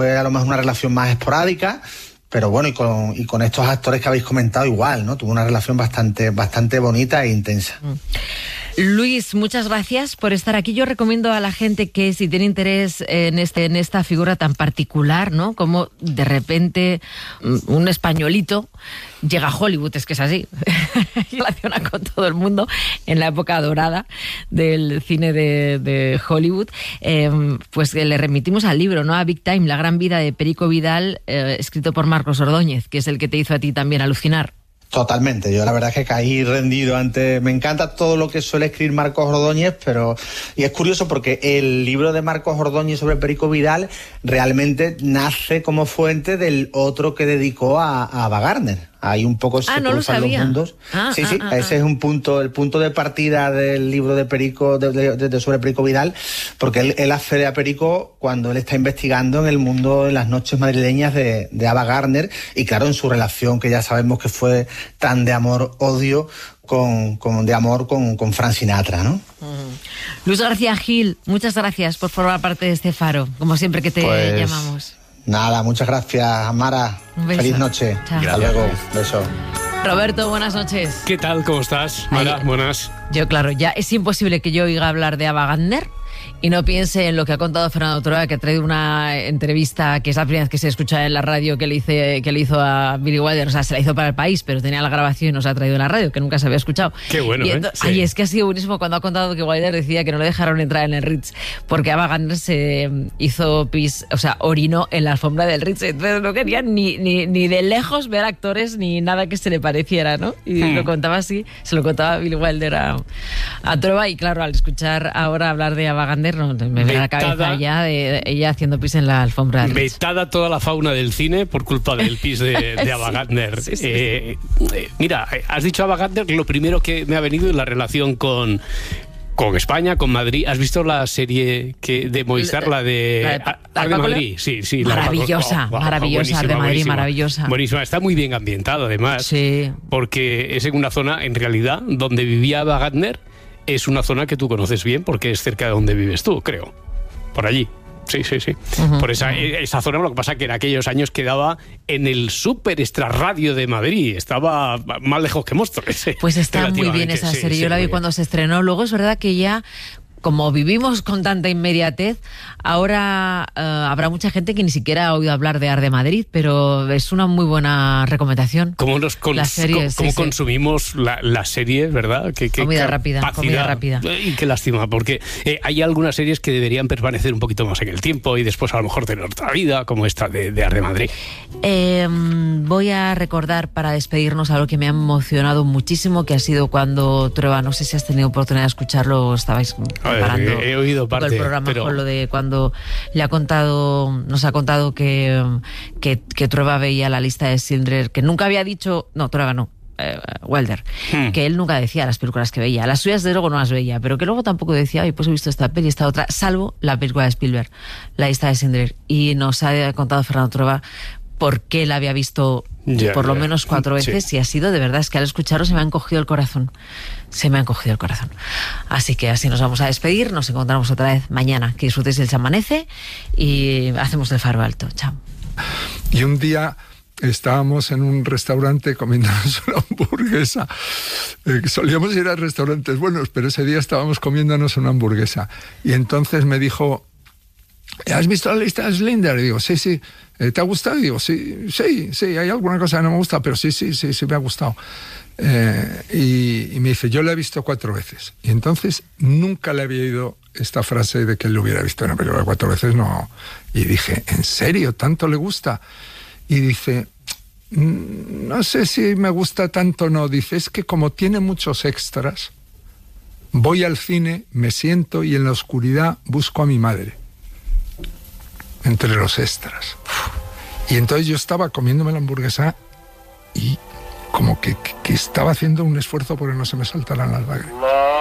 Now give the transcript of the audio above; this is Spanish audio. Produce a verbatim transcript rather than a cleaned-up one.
Fue a lo mejor una relación más esporádica, pero bueno, y con, y con estos actores que habéis comentado igual, ¿no? Tuvo una relación bastante, bastante bonita e intensa. Mm. Luis, muchas gracias por estar aquí. Yo recomiendo a la gente que si tiene interés en este en esta figura tan particular, ¿no? Como de repente un españolito llega a Hollywood, es que es así, relaciona con todo el mundo en la época dorada del cine de, de Hollywood, eh, pues le remitimos al libro, ¿no? A Big Time, la gran vida de Perico Vidal, eh, escrito por Marcos Ordóñez, que es el que te hizo a ti también alucinar. Totalmente, yo la verdad es que caí rendido ante... Me encanta todo lo que suele escribir Marcos Ordóñez, pero... Y es curioso porque el libro de Marcos Ordóñez sobre Perico Vidal realmente nace como fuente del otro que dedicó a, a Ava Gardner. Ahí un poco se ah, no cruzan lo sabía. los mundos. Ah, sí, ah, sí, ah, ese ah. es un punto, el punto de partida del libro de Perico, de, de, de, de sobre Perico Vidal, porque él, él accede a Perico cuando él está investigando en el mundo, en las noches madrileñas de, de Ava Gardner, y claro, en su relación, que ya sabemos que fue tan de amor-odio, con, con, de amor con, con Frank Sinatra, ¿no? Uh-huh. Luis García Gil, muchas gracias por formar parte de este faro, como siempre que te pues... llamamos. Nada, muchas gracias, Mara. Feliz noche. Chao. Hasta luego. Beso. Roberto, buenas noches. ¿Qué tal? ¿Cómo estás, Mara? Ay, buenas. Yo, claro, ya es imposible que yo oiga hablar de Ava Gardner y no piense en lo que ha contado Fernando Trueba, que ha traído una entrevista que es la primera vez que se escucha en la radio que le, hice, que le hizo a Billy Wilder. O sea, se la hizo para El País, pero tenía la grabación y nos ha traído en la radio, que nunca se había escuchado. Qué bueno, y ¿eh? entonces, Sí. Ay, es que ha sido buenísimo cuando ha contado que Wilder decía que no le dejaron entrar en el Ritz porque Ava Gardner se hizo pis, o sea, orinó en la alfombra del Ritz. Entonces no querían ni, ni, ni de lejos ver actores ni nada que se le pareciera, ¿no? Y hmm. lo contaba así, se lo contaba Billy Wilder a, a Trueba, y claro, al escuchar ahora hablar de Ava Gardner, no, me viene a la cabeza ya de, de ella haciendo pis en la alfombra. Vetada toda la fauna del cine por culpa del pis de, de Ava Gardner. Sí, sí, sí, eh, eh, mira, has dicho Ava Gardner, lo primero que me ha venido es la relación con... con España, con Madrid. ¿Has visto la serie que de Movistar, la de, la de, la de, de Madrid? Sí, sí. Maravillosa, la, oh, wow, maravillosa, de Madrid, buenísima, maravillosa. Buenísima, está muy bien ambientado además. Sí. Porque es en una zona, en realidad, donde vivía Ava Gardner, es una zona que tú conoces bien porque es cerca de donde vives tú, creo. Por allí. Sí, sí, sí. Uh-huh. Por esa, esa zona, lo que pasa que en aquellos años quedaba en el Super Extrarradio de Madrid. Estaba más lejos que Móstoles. Pues está muy bien esa serie. Sí, Yo sí, la vi cuando se estrenó. Luego es verdad que ya, como vivimos con tanta inmediatez, ahora uh, habrá mucha gente que ni siquiera ha oído hablar de Ar de Madrid, pero es una muy buena recomendación. ¿Cómo, nos cons- la serie, cómo, cómo sí, consumimos sí. la, la serie, verdad? ¿Qué, qué comida rápida, comida rápida. Y qué lástima, porque eh, hay algunas series que deberían permanecer un poquito más en el tiempo y después a lo mejor tener otra vida, como esta de, de Ar de Madrid. Eh, voy a recordar, para despedirnos, algo que me ha emocionado muchísimo, que ha sido cuando Trueba, no sé si has tenido oportunidad de escucharlo o estabais... Ver, he oído parte el programa pero... con lo de cuando le ha contado, nos ha contado que, que, que Trueba veía la lista de Schindler, que nunca había dicho, no, Trueba no, eh, Wilder, hmm. que él nunca decía las películas que veía, las suyas de luego no las veía, pero que luego tampoco decía, ay, pues he visto esta peli, esta otra, salvo la película de Spielberg, la lista de Schindler, y nos ha contado Fernando Trueba por qué la había visto yeah, por lo yeah. menos cuatro veces, sí. y ha sido, de verdad, es que al escucharlo se me ha encogido el corazón. Se me ha encogido el corazón. Así que así nos vamos a despedir. Nos encontramos otra vez mañana. Que disfrutéis el Chamanece y hacemos el faro alto. Chao. Y un día estábamos en un restaurante comiéndonos una hamburguesa. Eh, solíamos ir a restaurantes buenos, pero ese día estábamos comiéndonos una hamburguesa. Y entonces me dijo, ¿has visto la lista de Schindler? Y digo, sí, sí. ¿Te ha gustado? Y digo, sí, sí, sí, hay alguna cosa que no me gusta, pero sí, sí, sí, sí me ha gustado. Eh, y, y me dice, yo la he visto cuatro veces. Y entonces nunca le había oído esta frase de que él lo hubiera visto una película cuatro veces, no. Y dije, ¿en serio? ¿Tanto le gusta? Y dice, no sé si me gusta tanto o no. Dice, es que como tiene muchos extras, voy al cine, me siento y en la oscuridad busco a mi madre. Entre los extras. Y entonces yo estaba comiéndome la hamburguesa y como que, que, que estaba haciendo un esfuerzo porque no se me saltaran las lágrimas.